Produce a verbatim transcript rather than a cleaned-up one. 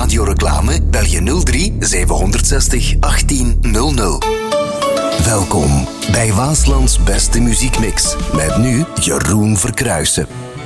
radioreclame? Bel je nul drie zevenhonderdzestig achttien nul nul. Welkom bij Waaslands beste muziekmix. Met nu Jeroen Verkruijsen.